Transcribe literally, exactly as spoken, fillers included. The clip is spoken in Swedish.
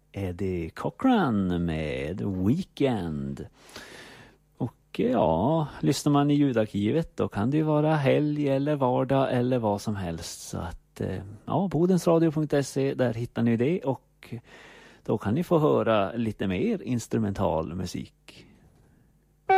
Eddie Cochran med Weekend. Och ja, lyssnar man i ljudarkivet då kan det ju vara helg eller vardag eller vad som helst. Så att ja, bodensradio punkt se, där hittar ni det och då kan ni få höra lite mer instrumental musik.